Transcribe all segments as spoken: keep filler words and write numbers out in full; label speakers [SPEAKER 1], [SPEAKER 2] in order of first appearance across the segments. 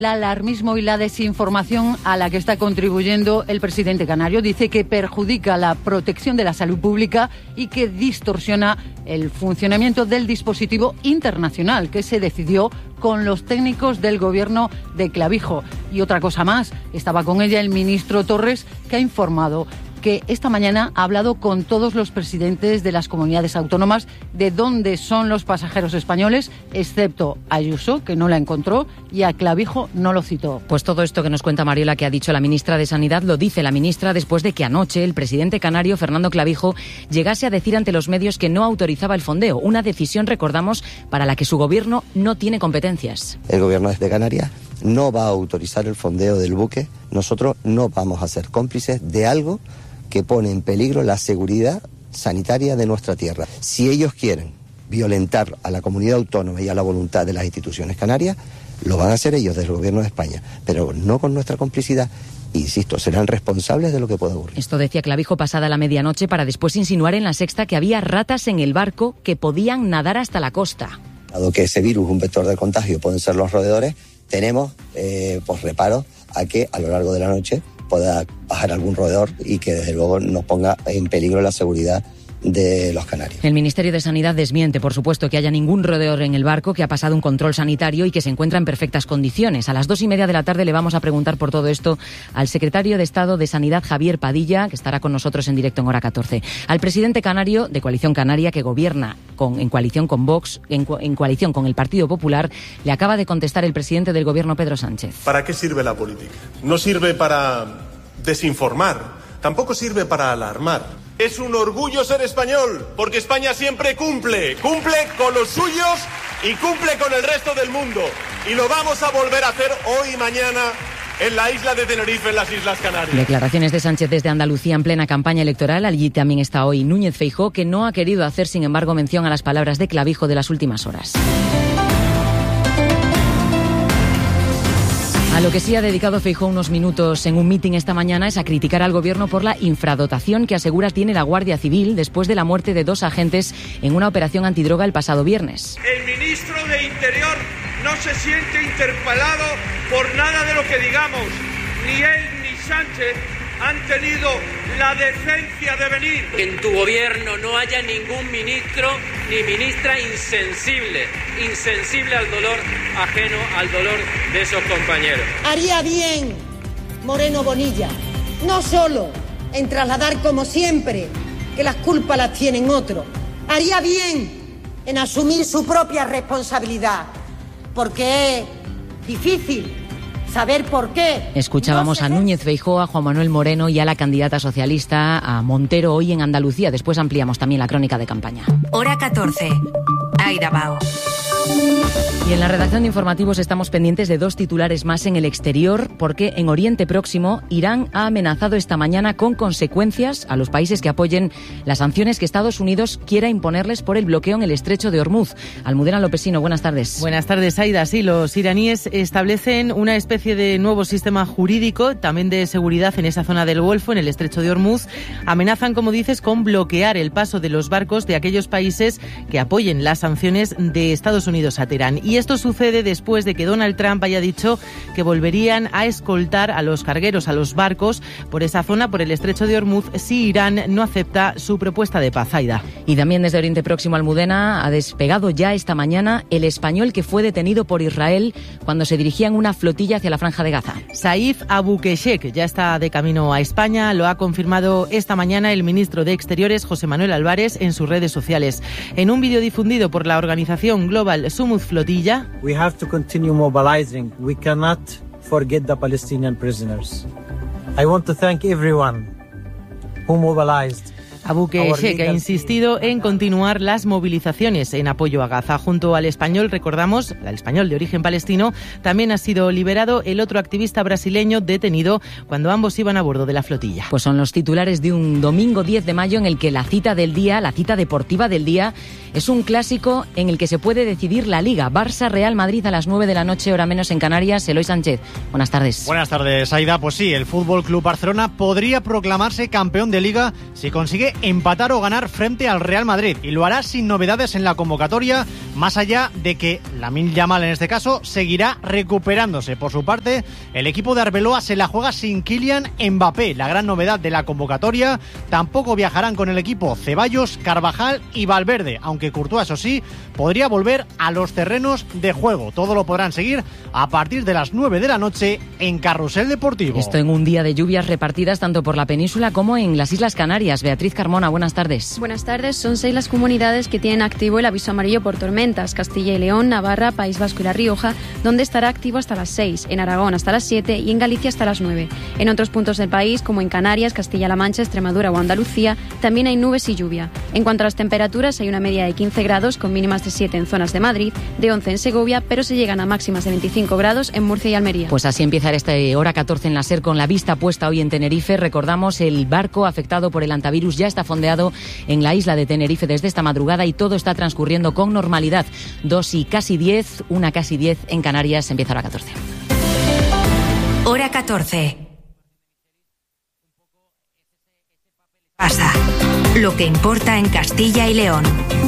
[SPEAKER 1] El alarmismo y la desinformación a la que está contribuyendo el presidente canario. Dice que perjudica la protección de la salud pública y que distorsiona el funcionamiento del dispositivo internacional que se decidió con los técnicos del gobierno de Clavijo. Y otra cosa más, estaba con ella el ministro Torres, que ha informado que esta mañana ha hablado con todos los presidentes de las comunidades autónomas de dónde son los pasajeros españoles, excepto a Ayuso, que no la encontró, y a Clavijo no lo citó.
[SPEAKER 2] Pues todo esto que nos cuenta Mariola, que ha dicho la ministra de Sanidad, lo dice la ministra después de que anoche el presidente canario, Fernando Clavijo, llegase a decir ante los medios que no autorizaba el fondeo. Una decisión, recordamos, para la que su gobierno no tiene competencias.
[SPEAKER 3] El gobierno de Canarias no va a autorizar el fondeo del buque. Nosotros no vamos a ser cómplices de algo que pone en peligro la seguridad sanitaria de nuestra tierra. Si ellos quieren violentar a la comunidad autónoma y a la voluntad de las instituciones canarias, lo van a hacer ellos desde el gobierno de España, pero no con nuestra complicidad. Insisto, serán responsables de lo que pueda ocurrir.
[SPEAKER 2] Esto decía Clavijo pasada la medianoche para después insinuar en La Sexta que había ratas en el barco que podían nadar hasta la costa.
[SPEAKER 3] Dado que ese virus, un vector de contagio, pueden ser los roedores, tenemos eh, pues reparos a que a lo largo de la noche pueda bajar algún roedor y que desde luego nos ponga en peligro la seguridad de los canarios.
[SPEAKER 2] El Ministerio de Sanidad desmiente, por supuesto, que haya ningún roedor en el barco, que ha pasado un control sanitario y que se encuentra en perfectas condiciones. A las dos y media de la tarde le vamos a preguntar por todo esto al secretario de Estado de Sanidad, Javier Padilla, que estará con nosotros en directo en Hora catorce. Al presidente canario de Coalición Canaria, que gobierna con, en coalición con Vox, en, en coalición con el Partido Popular, le acaba de contestar el presidente del Gobierno, Pedro Sánchez.
[SPEAKER 4] ¿Para qué sirve la política? No sirve para desinformar, tampoco sirve para alarmar. Es un orgullo ser español, porque España siempre cumple, cumple con los suyos y cumple con el resto del mundo. Y lo vamos a volver a hacer hoy y mañana en la isla de Tenerife, en las Islas Canarias.
[SPEAKER 2] Declaraciones de Sánchez desde Andalucía en plena campaña electoral. Allí también está hoy Núñez Feijóo, que no ha querido hacer, sin embargo, mención a las palabras de Clavijo de las últimas horas. A lo que sí ha dedicado Feijóo unos minutos en un mitin esta mañana es a criticar al Gobierno por la infradotación que asegura tiene la Guardia Civil después de la muerte de dos agentes en una operación antidroga el pasado viernes.
[SPEAKER 5] El ministro de Interior no se siente interpelado por nada de lo que digamos. Ni él ni Sánchez han tenido la decencia de venir.
[SPEAKER 6] Que en tu gobierno no haya ningún ministro ni ministra insensible, insensible al dolor ajeno, al dolor de esos compañeros.
[SPEAKER 7] Haría bien Moreno Bonilla, no solo en trasladar como siempre que las culpas las tienen otros, haría bien en asumir su propia responsabilidad, porque es difícil saber por qué.
[SPEAKER 2] Escuchábamos no a Núñez Feijóo, a Juan Manuel Moreno y a la candidata socialista, a Montero, hoy en Andalucía. Después ampliamos también la crónica de campaña.
[SPEAKER 8] Hora catorce. Aida Bao.
[SPEAKER 2] Y en la redacción de informativos estamos pendientes de dos titulares más en el exterior, porque en Oriente Próximo Irán ha amenazado esta mañana con consecuencias a los países que apoyen las sanciones que Estados Unidos quiera imponerles por el bloqueo en el estrecho de Hormuz. Almudena Lopesino, buenas tardes.
[SPEAKER 9] Buenas tardes, Aida. Sí, los iraníes establecen una especie de nuevo sistema jurídico, también de seguridad en esa zona del Golfo, en el estrecho de Hormuz. Amenazan, como dices, con bloquear el paso de los barcos de aquellos países que apoyen las sanciones de Estados Unidos a Teherán. Y esto sucede después de que Donald Trump haya dicho que volverían a escoltar a los cargueros, a los barcos, por esa zona, por el estrecho de Hormuz, si Irán no acepta su propuesta de paz. Aida.
[SPEAKER 2] Y también desde Oriente Próximo, Almudena, ha despegado ya esta mañana el español que fue detenido por Israel cuando se dirigía en una flotilla hacia la Franja de Gaza.
[SPEAKER 9] Saif Abukeshek ya está de camino a España, lo ha confirmado esta mañana el ministro de Exteriores, José Manuel Álvarez, en sus redes sociales. En un vídeo difundido por la organización Global Sumud Flotilla,
[SPEAKER 10] We have to continue mobilizing. We cannot forget the Palestinian prisoners. I want to thank everyone who mobilized.
[SPEAKER 9] Abukeshek ha insistido en continuar las movilizaciones en apoyo a Gaza. Junto al español, recordamos, al español de origen palestino, también ha sido liberado el otro activista brasileño detenido cuando ambos iban a bordo de la flotilla.
[SPEAKER 2] Pues son los titulares de un domingo diez de mayo en el que la cita del día, la cita deportiva del día, es un clásico en el que se puede decidir la Liga. Barça-Real Madrid a las nueve de la noche, hora menos en Canarias. Eloy Sánchez, buenas tardes.
[SPEAKER 11] Buenas tardes, Aida. Pues sí, el Fútbol Club Barcelona podría proclamarse campeón de Liga si consigue quiere empatar o ganar frente al Real Madrid y lo hará sin novedades en la convocatoria, más allá de que Lamine Yamal en este caso seguirá recuperándose. Por su parte, el equipo de Arbeloa se la juega sin Kylian Mbappé, la gran novedad de la convocatoria. Tampoco viajarán con el equipo Ceballos, Carvajal y Valverde, aunque Courtois, eso sí, podría volver a los terrenos de juego. Todo lo podrán seguir a partir de las nueve de la noche en Carrusel Deportivo.
[SPEAKER 2] Esto en un día de lluvias repartidas tanto por la península como en las Islas Canarias. Beatriz Carmona, buenas tardes.
[SPEAKER 12] Buenas tardes. Son seis las comunidades que tienen activo el aviso amarillo por tormentas: Castilla y León, Navarra, País Vasco y La Rioja, donde estará activo hasta las seis, en Aragón hasta las siete y en Galicia hasta las nueve. En otros puntos del país, como en Canarias, Castilla-La Mancha, Extremadura o Andalucía, también hay nubes y lluvia. En cuanto a las temperaturas, hay una media de quince grados con mínimas de siete en zonas de Madrid, de once en Segovia, pero se llegan a máximas de veinticinco grados en Murcia y Almería.
[SPEAKER 2] Pues así empieza esta hora catorce en la SER, con la vista puesta hoy en Tenerife. Recordamos, el barco afectado por el antivirus ya está fondeado en la isla de Tenerife desde esta madrugada y todo está transcurriendo con normalidad. Dos y casi diez, una casi diez en Canarias. Empieza hora catorce.
[SPEAKER 8] Hora catorce. Pasa. Lo que importa en Castilla y León.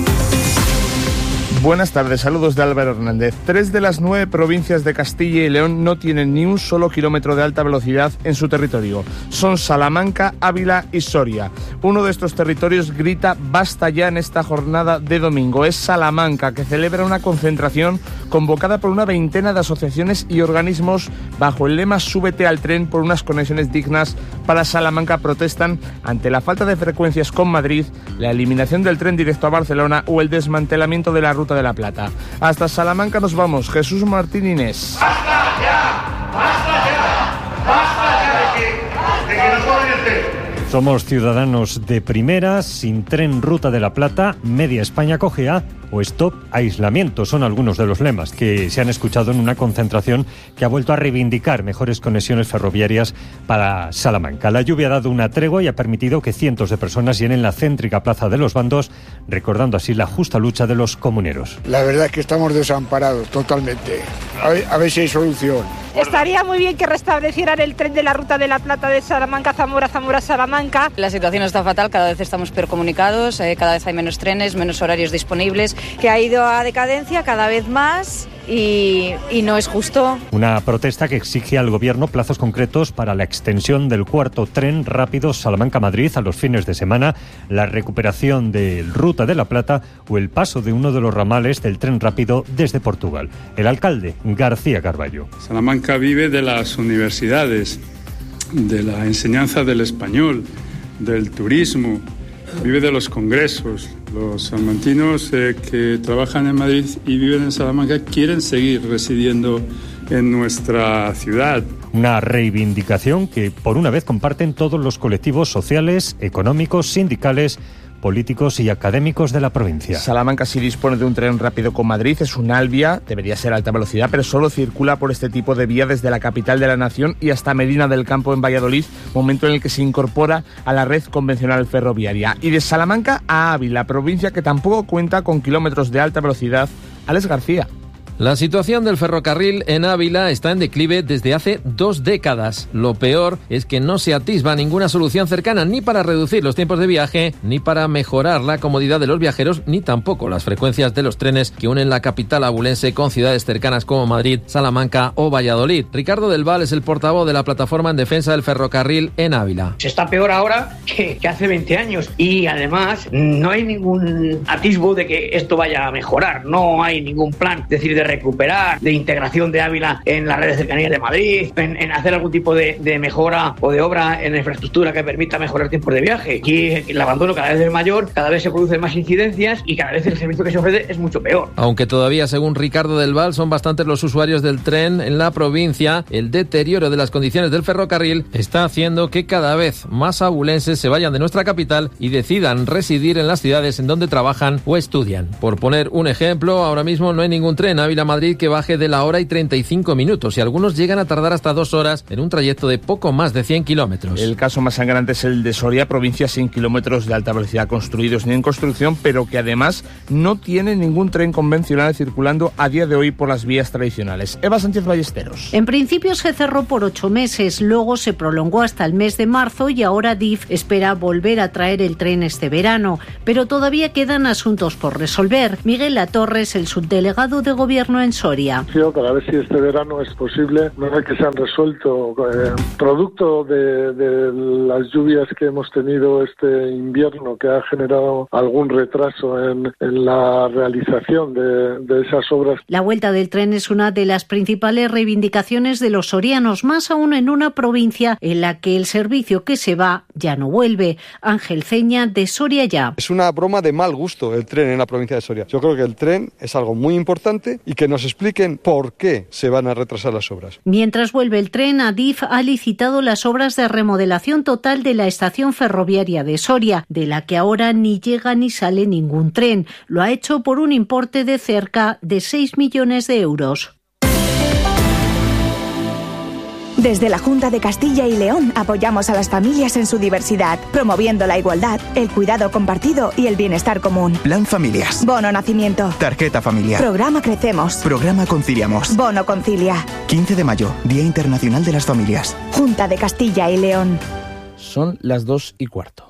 [SPEAKER 13] Buenas tardes, saludos de Álvaro Hernández. Tres de las nueve provincias de Castilla y León no tienen ni un solo kilómetro de alta velocidad en su territorio. Son Salamanca, Ávila y Soria. Uno de estos territorios grita basta ya en esta jornada de domingo. Es Salamanca, que celebra una concentración convocada por una veintena de asociaciones y organismos bajo el lema Súbete al tren por unas conexiones dignas para Salamanca. Protestan ante la falta de frecuencias con Madrid, la eliminación del tren directo a Barcelona o el desmantelamiento de la ruta de la Plata. Hasta Salamanca nos vamos. Jesús Martín Inés.
[SPEAKER 14] ¡Basta ya! ¡Basta ya! ¡Basta ya de que, de que nos joden el tren!
[SPEAKER 15] Somos ciudadanos de primera, sin tren Ruta de la Plata, media España cojea o stop aislamiento. Son algunos de los lemas que se han escuchado en una concentración que ha vuelto a reivindicar mejores conexiones ferroviarias para Salamanca. La lluvia ha dado una tregua y ha permitido que cientos de personas llenen la céntrica Plaza de los Bandos, recordando así la justa lucha de los comuneros.
[SPEAKER 16] La verdad es que estamos desamparados totalmente. A ver, a ver si hay solución.
[SPEAKER 17] Estaría muy bien que restablecieran el tren de la Ruta de la Plata de Salamanca a Zamora, Zamora a Salamanca.
[SPEAKER 18] La situación está fatal, cada vez estamos peor comunicados, eh, cada vez hay menos trenes, menos horarios disponibles.
[SPEAKER 19] Que ha ido a decadencia cada vez más y, y no es justo.
[SPEAKER 15] Una protesta que exige al gobierno plazos concretos para la extensión del cuarto tren rápido Salamanca-Madrid a los fines de semana, la recuperación del Ruta de la Plata o el paso de uno de los ramales del tren rápido desde Portugal. El alcalde, García Carballo.
[SPEAKER 20] Salamanca vive de las universidades, de la enseñanza del español, del turismo, vive de los congresos. Los salmantinos eh, que trabajan en Madrid y viven en Salamanca quieren seguir residiendo en nuestra ciudad.
[SPEAKER 15] Una reivindicación que por una vez comparten todos los colectivos sociales, económicos, sindicales, políticos y académicos de la provincia.
[SPEAKER 13] Salamanca sí dispone de un tren rápido con Madrid, es un Alvia, debería ser alta velocidad, pero solo circula por este tipo de vía desde la capital de la nación y hasta Medina del Campo en Valladolid, momento en el que se incorpora a la red convencional ferroviaria. Y de Salamanca a Ávila, provincia que tampoco cuenta con kilómetros de alta velocidad. Alex García.
[SPEAKER 21] La situación del ferrocarril en Ávila está en declive desde hace dos décadas. Lo peor es que no se atisba ninguna solución cercana ni para reducir los tiempos de viaje, ni para mejorar la comodidad de los viajeros, ni tampoco las frecuencias de los trenes que unen la capital abulense con ciudades cercanas como Madrid, Salamanca o Valladolid. Ricardo del Val es el portavoz de la plataforma en defensa del ferrocarril en Ávila.
[SPEAKER 22] Se está peor ahora que, que hace veinte años y además no hay ningún atisbo de que esto vaya a mejorar. No hay ningún plan, es decir, de recuperar, de integración de Ávila en las redes de cercanías de Madrid, en, en hacer algún tipo de, de mejora o de obra en la infraestructura que permita mejorar tiempos de viaje. Aquí el abandono cada vez es mayor, cada vez se producen más incidencias y cada vez el servicio que se ofrece es mucho peor.
[SPEAKER 21] Aunque todavía, según Ricardo del Val, son bastantes los usuarios del tren en la provincia, el deterioro de las condiciones del ferrocarril está haciendo que cada vez más abulenses se vayan de nuestra capital y decidan residir en las ciudades en donde trabajan o estudian. Por poner un ejemplo, ahora mismo no hay ningún tren a Ávila-Madrid que baje de la hora y treinta y cinco minutos y algunos llegan a tardar hasta dos horas en un trayecto de poco más de cien kilómetros.
[SPEAKER 13] El caso más sangrante es el de Soria, provincia sin kilómetros de alta velocidad construidos ni en construcción, pero que además no tiene ningún tren convencional circulando a día de hoy por las vías tradicionales. Eva Sánchez Ballesteros.
[SPEAKER 1] En principio se cerró por ocho meses, luego se prolongó hasta el mes de marzo y ahora D I F espera volver a traer el tren este verano, pero todavía quedan asuntos por resolver. Miguel Latorres, el subdelegado de Gobierno en Soria.
[SPEAKER 3] Para ver si este verano es posible, una vez que se han resuelto, eh, producto de, de las lluvias que hemos tenido este invierno, que ha generado algún retraso en, en la realización de, de esas obras.
[SPEAKER 1] La vuelta del tren es una de las principales reivindicaciones de los sorianos, más aún en una provincia en la que el servicio que se va ya no vuelve. Ángel Ceña, de Soria Ya.
[SPEAKER 23] Es una broma de mal gusto el tren en la provincia de Soria. Yo creo que el tren es algo muy importante y que nos expliquen por qué se van a retrasar las obras.
[SPEAKER 1] Mientras vuelve el tren, Adif ha licitado las obras de remodelación total de la estación ferroviaria de Soria, de la que ahora ni llega ni sale ningún tren. Lo ha hecho por un importe de cerca de seis millones de euros.
[SPEAKER 24] Desde la Junta de Castilla y León apoyamos a las familias en su diversidad, promoviendo la igualdad, el cuidado compartido y el bienestar común.
[SPEAKER 25] Plan Familias.
[SPEAKER 24] Bono Nacimiento.
[SPEAKER 25] Tarjeta Familiar.
[SPEAKER 24] Programa Crecemos.
[SPEAKER 25] Programa Conciliamos.
[SPEAKER 24] Bono Concilia.
[SPEAKER 25] quince de mayo, Día Internacional de las Familias.
[SPEAKER 24] Junta de Castilla y León.
[SPEAKER 13] Son las dos y cuarto.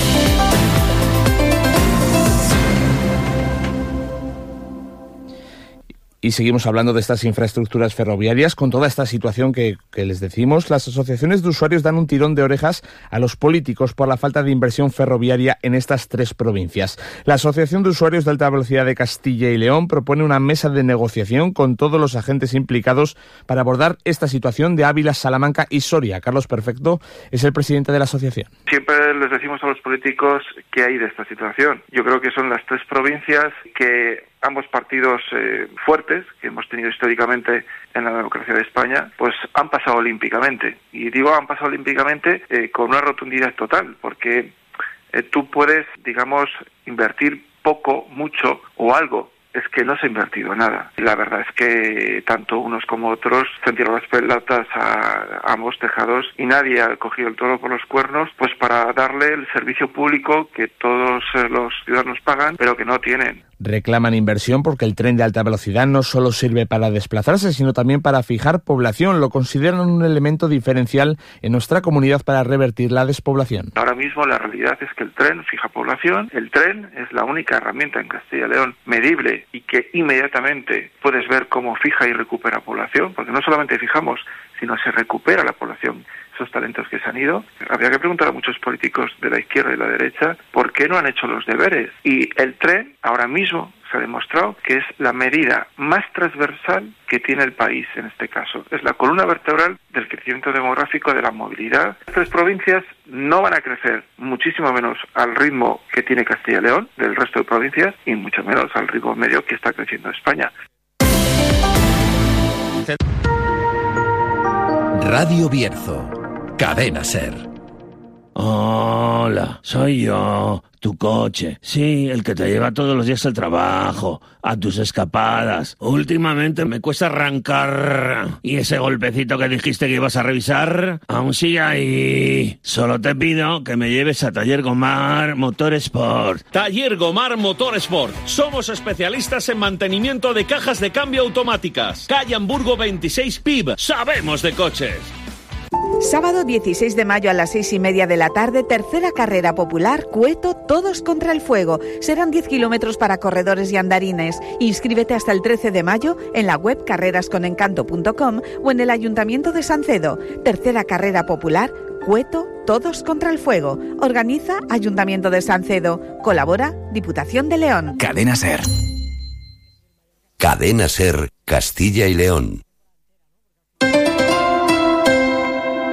[SPEAKER 13] Y seguimos hablando de estas infraestructuras ferroviarias. Con toda esta situación que, que les decimos, las asociaciones de usuarios dan un tirón de orejas a los políticos por la falta de inversión ferroviaria en estas tres provincias. La Asociación de Usuarios de Alta Velocidad de Castilla y León propone una mesa de negociación con todos los agentes implicados para abordar esta situación de Ávila, Salamanca y Soria. Carlos Perfecto es el presidente de la asociación.
[SPEAKER 26] Siempre les decimos a los políticos qué hay de esta situación. Yo creo que son las tres provincias que ambos partidos eh, fuertes que hemos tenido históricamente en la democracia de España, pues han pasado olímpicamente. Y digo han pasado olímpicamente eh, con una rotundidad total, porque eh, tú puedes, digamos, invertir poco, mucho o algo. Es que no se ha invertido nada. La verdad es que tanto unos como otros se han tirado las pelotas a, a ambos tejados y nadie ha cogido el toro por los cuernos pues para darle el servicio público que todos los ciudadanos pagan, pero que no tienen.
[SPEAKER 13] Reclaman inversión porque el tren de alta velocidad no solo sirve para desplazarse, sino también para fijar población. Lo consideran un elemento diferencial en nuestra comunidad para revertir la despoblación.
[SPEAKER 26] Ahora mismo la realidad es que el tren fija población. El tren es la única herramienta en Castilla y León medible y que inmediatamente puedes ver cómo fija y recupera población, porque no solamente fijamos, sino se recupera la población. Esos talentos que se han ido. Habría que preguntar a muchos políticos de la izquierda y la derecha por qué no han hecho los deberes. Y el tren ahora mismo se ha demostrado que es la medida más transversal que tiene el país en este caso. Es la columna vertebral del crecimiento demográfico, de la movilidad. Las tres provincias no van a crecer muchísimo menos al ritmo que tiene Castilla y León, del resto de provincias, y mucho menos al ritmo medio que está creciendo España.
[SPEAKER 27] Radio Bierzo. Cadena Ser.
[SPEAKER 28] Hola, soy yo, tu coche. Sí, el que te lleva todos los días al trabajo, a tus escapadas. Últimamente me cuesta arrancar. Y ese golpecito que dijiste que ibas a revisar, aún sigue ahí. Solo te pido que me lleves a Taller Gomar Motorsport.
[SPEAKER 29] Taller Gomar Motorsport. Somos especialistas en mantenimiento de cajas de cambio automáticas. Calle Hamburgo veintiséis P I B. Sabemos de coches.
[SPEAKER 30] Sábado dieciséis de mayo a las seis y media de la tarde, tercera carrera popular, Cueto, todos contra el fuego. Serán diez kilómetros para corredores y andarines. Inscríbete hasta el trece de mayo en la web carreras con encanto punto com o en el Ayuntamiento de Sancedo. Tercera carrera popular, Cueto, todos contra el fuego. Organiza Ayuntamiento de Sancedo. Colabora Diputación de León.
[SPEAKER 27] Cadena Ser. Cadena Ser, Castilla y León.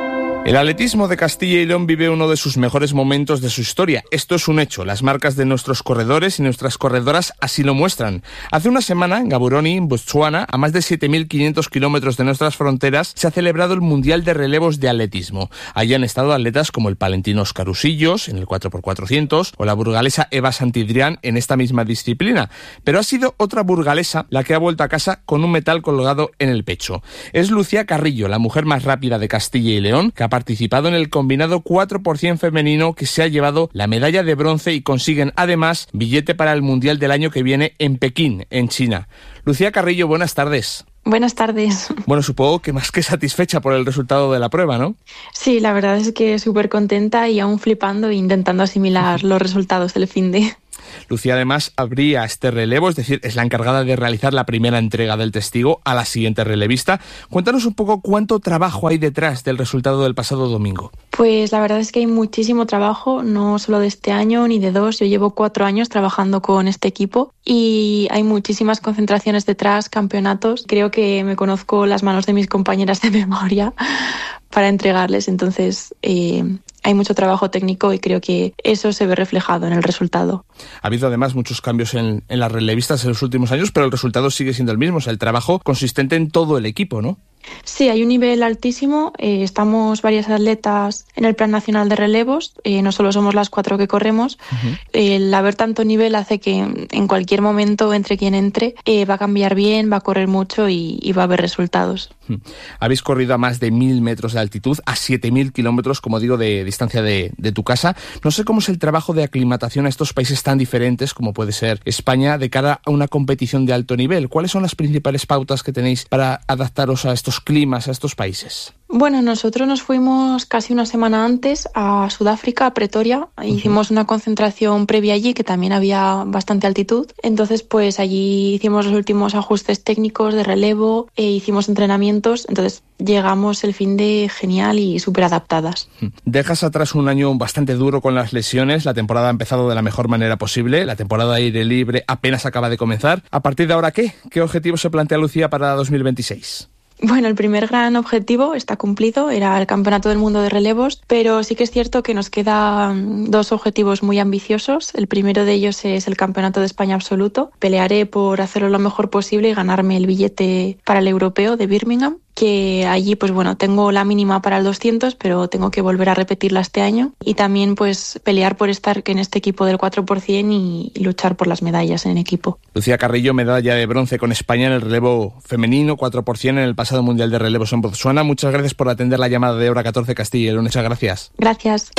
[SPEAKER 13] El atletismo de Castilla y León vive uno de sus mejores momentos de su historia. Esto es un hecho. Las marcas de nuestros corredores y nuestras corredoras así lo muestran. Hace una semana, en Gaborone, en Botsuana, a más de siete mil quinientos kilómetros de nuestras fronteras, se ha celebrado el Mundial de Relevos de Atletismo. Allí han estado atletas como el palentino Óscar Usillos, en el cuatro por cuatrocientos, o la burgalesa Eva Santidrián en esta misma disciplina. Pero ha sido otra burgalesa la que ha vuelto a casa con un metal colgado en el pecho. Es Lucía Carrillo, la mujer más rápida de Castilla y León, que ha participado en el combinado cuatro por cien femenino, que se ha llevado la medalla de bronce y consiguen además billete para el Mundial del año que viene en Pekín, en China. Lucía Carrillo, buenas tardes.
[SPEAKER 2] Buenas tardes.
[SPEAKER 13] Bueno, supongo que más que satisfecha por el resultado de la prueba, ¿no?
[SPEAKER 2] Sí, la verdad es que súper contenta y aún flipando e intentando asimilar los resultados del finde.
[SPEAKER 13] Lucía además abría este relevo, es decir, es la encargada de realizar la primera entrega del testigo a la siguiente relevista. Cuéntanos un poco cuánto trabajo hay detrás del resultado del pasado domingo.
[SPEAKER 2] Pues la verdad es que hay muchísimo trabajo, no solo de este año ni de dos. Yo llevo cuatro años trabajando con este equipo y hay muchísimas concentraciones detrás, campeonatos. Creo que me conozco las manos de mis compañeras de memoria para entregarles, entonces eh, hay mucho trabajo técnico y creo que eso se ve reflejado en el resultado.
[SPEAKER 13] Ha habido además muchos cambios en, en las relevistas en los últimos años, pero el resultado sigue siendo el mismo, o sea, el trabajo consistente en todo el equipo, ¿no?
[SPEAKER 2] Sí, hay un nivel altísimo. Eh, estamos varias atletas en el Plan Nacional de Relevos. Eh, no solo somos las cuatro que corremos. Uh-huh. El haber tanto nivel hace que en cualquier momento, entre quien entre, eh, va a cambiar bien, va a correr mucho y, y va a haber resultados.
[SPEAKER 13] Uh-huh. Habéis corrido a más de mil metros de altitud, a siete mil kilómetros, como digo, de distancia de, de tu casa. No sé cómo es el trabajo de aclimatación a estos países tan diferentes como puede ser España de cara a una competición de alto nivel. ¿Cuáles son las principales pautas que tenéis para adaptaros a estos climas, a estos países?
[SPEAKER 2] Bueno, nosotros nos fuimos casi una semana antes a Sudáfrica, a Pretoria. Uh-huh. Hicimos una concentración previa allí, que también había bastante altitud. Entonces, pues allí hicimos los últimos ajustes técnicos de relevo, e hicimos entrenamientos. Entonces, llegamos el fin de genial y súper adaptadas.
[SPEAKER 13] Dejas atrás un año bastante duro con las lesiones. La temporada ha empezado de la mejor manera posible. La temporada de aire libre apenas acaba de comenzar. ¿A partir de ahora qué? ¿Qué objetivo se plantea Lucía para dos mil veintiséis?
[SPEAKER 2] Bueno, el primer gran objetivo está cumplido, era el Campeonato del Mundo de Relevos, pero sí que es cierto que nos quedan dos objetivos muy ambiciosos. El primero de ellos es el Campeonato de España absoluto. Pelearé por hacerlo lo mejor posible y ganarme el billete para el europeo de Birmingham, que allí, pues bueno, tengo la mínima para el doscientos, pero tengo que volver a repetirla este año. Y también, pues, pelear por estar en este equipo del cuatro por cien y luchar por las medallas en equipo.
[SPEAKER 13] Lucía Carrillo, medalla de bronce con España en el relevo femenino, cuatro por cien en el pasado Mundial de Relevos en Botsuana. Muchas gracias por atender la llamada de Hora catorce Castilla y León. Muchas gracias.
[SPEAKER 2] Gracias.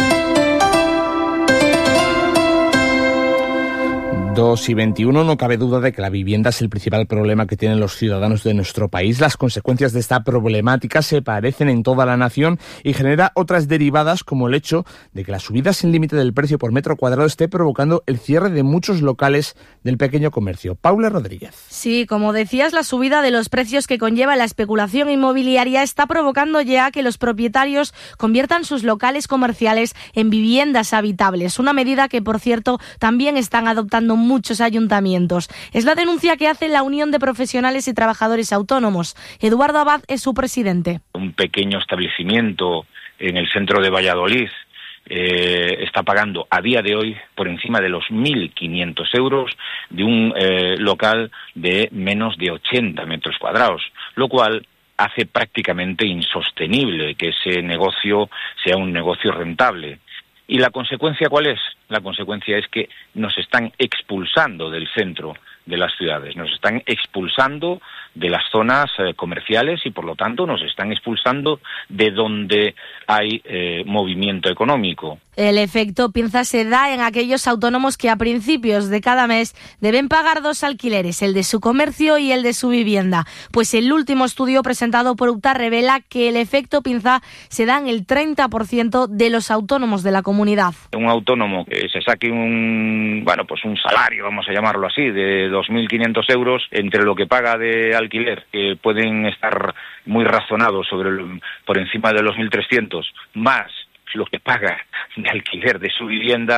[SPEAKER 13] dos y veintiuno, no cabe duda de que la vivienda es el principal problema que tienen los ciudadanos de nuestro país. Las consecuencias de esta problemática se parecen en toda la nación y genera otras derivadas, como el hecho de que la subida sin límite del precio por metro cuadrado esté provocando el cierre de muchos locales del pequeño comercio. Paula Rodríguez.
[SPEAKER 4] Sí, como decías, la subida de los precios que conlleva la especulación inmobiliaria está provocando ya que los propietarios conviertan sus locales comerciales en viviendas habitables. Una medida que, por cierto, también están adoptando muchos ayuntamientos. Es la denuncia que hace la Unión de Profesionales y Trabajadores Autónomos. Eduardo Abad es su presidente.
[SPEAKER 5] Un pequeño establecimiento en el centro de Valladolid eh, está pagando a día de hoy por encima de los mil quinientos euros de un eh, local de menos de ochenta metros cuadrados, lo cual hace prácticamente insostenible que ese negocio sea un negocio rentable. ¿Y la consecuencia cuál es? La consecuencia es que nos están expulsando del centro de las ciudades, nos están expulsando de las zonas eh, comerciales y por lo tanto nos están expulsando de donde hay eh, movimiento económico.
[SPEAKER 4] El efecto pinza se da en aquellos autónomos que a principios de cada mes deben pagar dos alquileres, el de su comercio y el de su vivienda. Pues el último estudio presentado por UTA revela que el efecto pinza se da en el treinta por ciento de los autónomos de la comunidad.
[SPEAKER 5] Un autónomo que se saque un, bueno, pues un salario, vamos a llamarlo así, de dos mil quinientos euros, entre lo que paga de alquiler, que pueden estar muy razonados sobre el, por encima de los mil trescientos, más lo que paga de alquiler de su vivienda,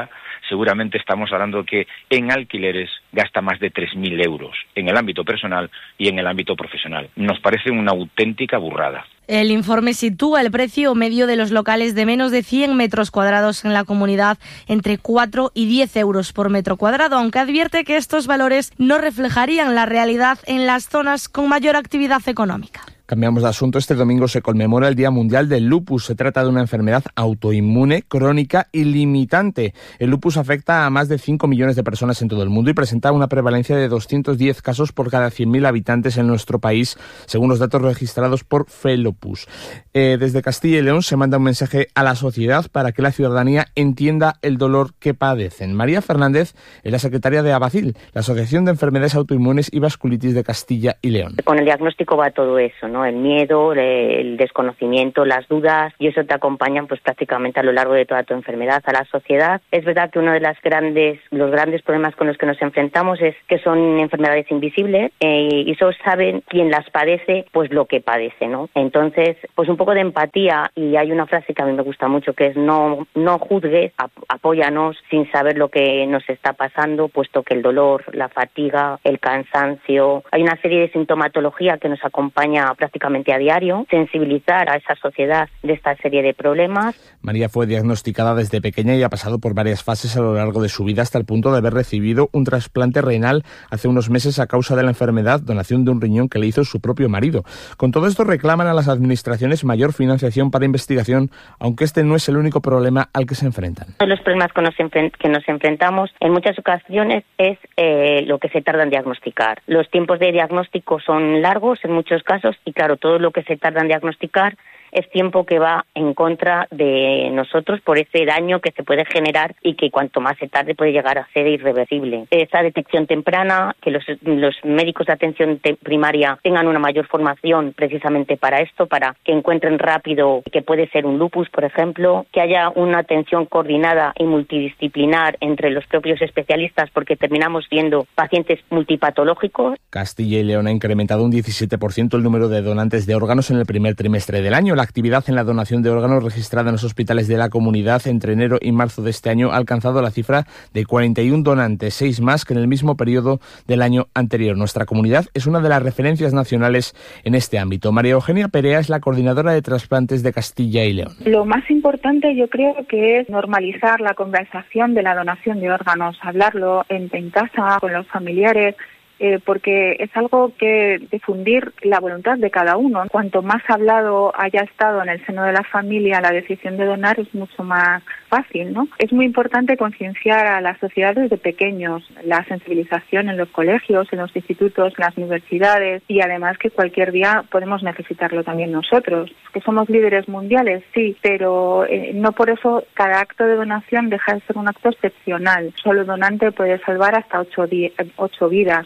[SPEAKER 5] seguramente estamos hablando de que en alquileres gasta más de tres mil euros en el ámbito personal y en el ámbito profesional. Nos parece una auténtica burrada.
[SPEAKER 4] El informe sitúa el precio medio de los locales de menos de cien metros cuadrados en la comunidad entre cuatro y diez euros por metro cuadrado, aunque advierte que estos valores no reflejarían la realidad en las zonas con mayor actividad económica.
[SPEAKER 13] Cambiamos de asunto. Este domingo se conmemora el Día Mundial del Lupus. Se trata de una enfermedad autoinmune, crónica y limitante. El lupus afecta a más de cinco millones de personas en todo el mundo y presenta una prevalencia de doscientos diez casos por cada cien mil habitantes en nuestro país, según los datos registrados por Felopus. Eh, desde Castilla y León se manda un mensaje a la sociedad para que la ciudadanía entienda el dolor que padecen. María Fernández es la secretaria de ABACIL, la Asociación de Enfermedades Autoinmunes y Vasculitis de Castilla y León.
[SPEAKER 6] Con el diagnóstico va todo eso, ¿no? El miedo, el desconocimiento, las dudas, y eso te acompañan pues prácticamente a lo largo de toda tu enfermedad. A la sociedad, es verdad que uno de las grandes, los grandes problemas con los que nos enfrentamos es que son enfermedades invisibles eh, y solo saben quien las padece, pues lo que padece, ¿no? Entonces, pues un poco de empatía, y hay una frase que a mí me gusta mucho que es no, no juzgues, ap- apóyanos sin saber lo que nos está pasando, puesto que el dolor, la fatiga, el cansancio, hay una serie de sintomatología que nos acompaña prácticamente a diario, sensibilizar a esa sociedad de esta serie de problemas.
[SPEAKER 13] María fue diagnosticada desde pequeña y ha pasado por varias fases a lo largo de su vida hasta el punto de haber recibido un trasplante renal hace unos meses a causa de la enfermedad, donación de un riñón que le hizo su propio marido. Con todo esto reclaman a las administraciones mayor financiación para investigación, aunque este no es el único problema al que se enfrentan.
[SPEAKER 6] Uno de los problemas que nos, enfrent- que nos enfrentamos en muchas ocasiones es eh, lo que se tarda en diagnosticar. Los tiempos de diagnóstico son largos en muchos casos y claro, todo lo que se tarda en diagnosticar es tiempo que va en contra de nosotros por ese daño que se puede generar y que cuanto más se tarde puede llegar a ser irreversible. Esa detección temprana, que los, los médicos de atención te- primaria tengan una mayor formación precisamente para esto, para que encuentren rápido que puede ser un lupus, por ejemplo, que haya una atención coordinada y multidisciplinar entre los propios especialistas, porque terminamos viendo pacientes multipatológicos.
[SPEAKER 13] Castilla y León ha incrementado un diecisiete por ciento el número de donantes de órganos en el primer trimestre del año. La actividad en la donación de órganos registrada en los hospitales de la comunidad entre enero y marzo de este año ha alcanzado la cifra de cuarenta y uno donantes, seis más que en el mismo periodo del año anterior. Nuestra comunidad es una de las referencias nacionales en este ámbito. María Eugenia Perea es la coordinadora de trasplantes de Castilla y León.
[SPEAKER 7] Lo más importante yo creo que es normalizar la conversación de la donación de órganos, hablarlo en, en casa, con los familiares, Eh, porque es algo que difundir la voluntad de cada uno. Cuanto más hablado haya estado en el seno de la familia la decisión de donar, es mucho más fácil, ¿no? Es muy importante concienciar a la sociedad desde pequeños, la sensibilización en los colegios, en los institutos, en las universidades, y además que cualquier día podemos necesitarlo también nosotros. Que somos líderes mundiales, sí, pero eh, no por eso cada acto de donación deja de ser un acto excepcional. Solo donante puede salvar hasta ocho, di- ocho vidas.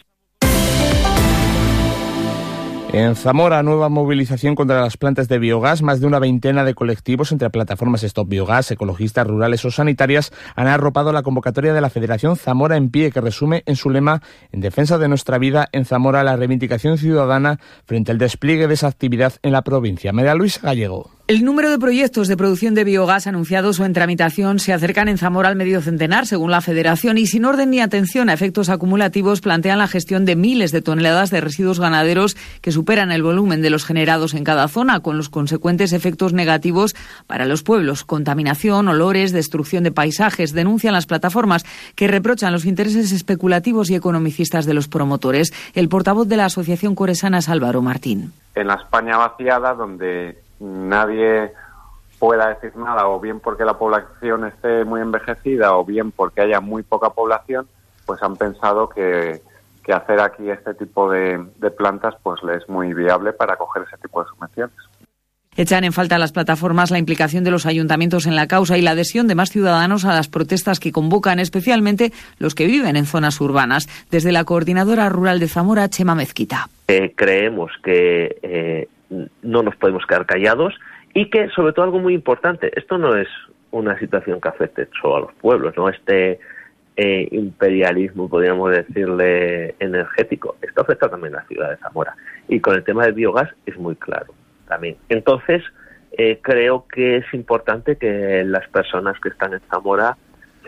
[SPEAKER 13] En Zamora, nueva movilización contra las plantas de biogás. Más de una veintena de colectivos entre plataformas Stop Biogás, ecologistas, rurales o sanitarias han arropado la convocatoria de la Federación Zamora en Pie, que resume en su lema "En defensa de nuestra vida en Zamora, la reivindicación ciudadana frente al despliegue de esa actividad en la provincia". María Luisa Gallego.
[SPEAKER 8] El número de proyectos de producción de biogás anunciados o en tramitación se acercan en Zamora al medio centenar, según la Federación, y sin orden ni atención a efectos acumulativos plantean la gestión de miles de toneladas de residuos ganaderos que superan el volumen de los generados en cada zona, con los consecuentes efectos negativos para los pueblos: contaminación, olores, destrucción de paisajes. Denuncian las plataformas, que reprochan los intereses especulativos y economicistas de los promotores. El portavoz de la Asociación Coresana es Álvaro Martín.
[SPEAKER 9] En la España vaciada, donde nadie pueda decir nada, o bien porque la población esté muy envejecida o bien porque haya muy poca población, pues han pensado que, que hacer aquí este tipo de, de plantas pues le es muy viable para coger ese tipo de subvenciones.
[SPEAKER 8] Echan en falta las plataformas la implicación de los ayuntamientos en la causa y la adhesión de más ciudadanos a las protestas que convocan, especialmente los que viven en zonas urbanas. Desde la Coordinadora Rural de Zamora, Chema Mezquita.
[SPEAKER 10] Eh, creemos que eh, no nos podemos quedar callados y que, sobre todo, algo muy importante, esto no es una situación que afecte solo a los pueblos, ¿no? Este eh, imperialismo, podríamos decirle, energético, esto afecta también a la ciudad de Zamora. Y con el tema del biogás es muy claro también. Entonces, eh, creo que es importante que las personas que están en Zamora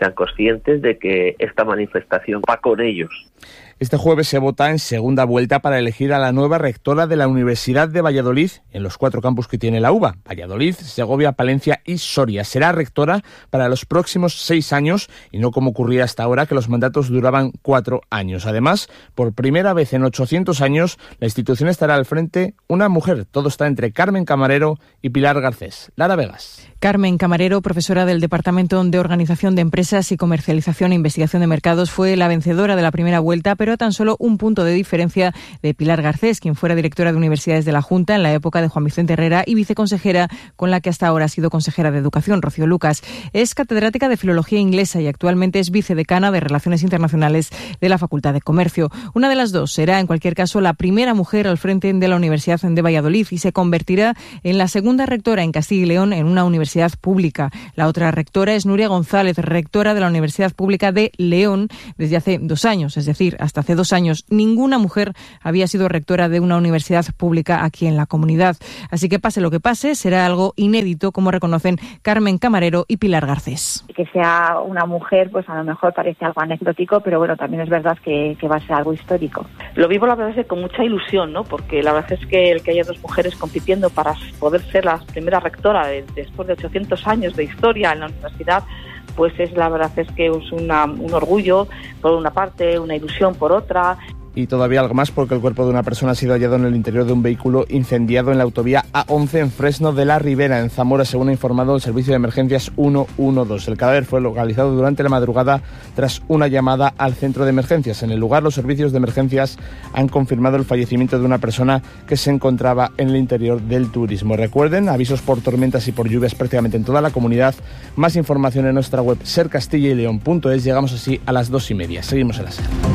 [SPEAKER 10] sean conscientes de que esta manifestación va con ellos.
[SPEAKER 13] Este jueves se vota en segunda vuelta para elegir a la nueva rectora de la Universidad de Valladolid en los cuatro campus que tiene la UBA, Valladolid, Segovia, Palencia y Soria. Será rectora para los próximos seis años y no como ocurría hasta ahora, que los mandatos duraban cuatro años. Además, por primera vez en ochocientos años, la institución estará al frente una mujer. Todo está entre Carmen Camarero y Pilar Garcés. Lara Vegas.
[SPEAKER 11] Carmen Camarero, profesora del Departamento de Organización de Empresas y Comercialización e Investigación de Mercados, fue la vencedora de la primera vuelta, pero a tan solo un punto de diferencia de Pilar Garcés, quien fuera directora de Universidades de la Junta en la época de Juan Vicente Herrera y viceconsejera con la que hasta ahora ha sido consejera de Educación, Rocío Lucas. Es catedrática de Filología Inglesa y actualmente es vicedecana de Relaciones Internacionales de la Facultad de Comercio. Una de las dos será, en cualquier caso, la primera mujer al frente de la Universidad de Valladolid y se convertirá en la segunda rectora en Castilla y León en una universidad pública. La otra rectora es Nuria González, rectora de la Universidad Pública de León desde hace dos años, es decir, hasta hace dos años ninguna mujer había sido rectora de una universidad pública aquí en la comunidad. Así que pase lo que pase, será algo inédito, como reconocen Carmen Camarero y Pilar Garcés.
[SPEAKER 7] Que sea una mujer, pues a lo mejor parece algo anecdótico, pero bueno, también es verdad que, que va a ser algo histórico.
[SPEAKER 12] Lo vivo la verdad es que con mucha ilusión, ¿no? Porque la verdad es que el que haya dos mujeres compitiendo para poder ser la primera rectora de, después de ochocientos años de historia en la universidad, pues es la verdad es que es una, un orgullo por una parte, una ilusión por otra.
[SPEAKER 13] Y todavía algo más porque el cuerpo de una persona ha sido hallado en el interior de un vehículo incendiado en la autovía A once en Fresno de la Ribera, en Zamora, según ha informado el Servicio de Emergencias ciento doce. El cadáver fue localizado durante la madrugada tras una llamada al centro de emergencias. En el lugar, los servicios de emergencias han confirmado el fallecimiento de una persona que se encontraba en el interior del turismo. Recuerden, avisos por tormentas y por lluvias prácticamente en toda la comunidad. Más información en nuestra web ser castilla y león punto es. Llegamos así a las dos y media. Seguimos en la SER.